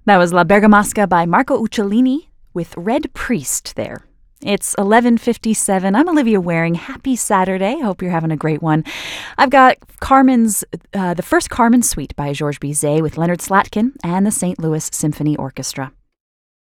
That was La Bergamasca by Marco Uccellini with Red Priest there. It's 11:57. I'm Olivia Waring. Happy Saturday. Hope you're having a great one. I've got the first Carmen Suite by Georges Bizet with Leonard Slatkin and the St. Louis Symphony Orchestra.